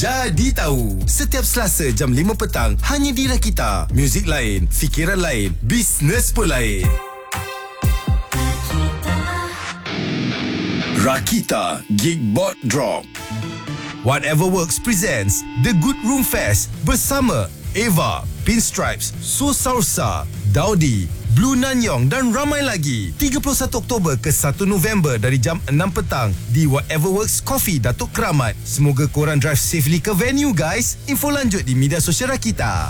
Jadi tahu, setiap Selasa jam 5 petang hanya di Rakita. Muzik lain, fikiran lain, bisnes pun lain. Rakita Geekbot Drop. Whatever Works presents The Good Room Fest bersama Eva, Pinstripes, So Salsa, Daudi, Blue Nanyong dan ramai lagi. 31 Oktober ke 1 November dari jam 6 petang di Whatever Works Coffee Datuk Keramat. Semoga korang drive safely ke venue guys. Info lanjut di media sosial Rakita.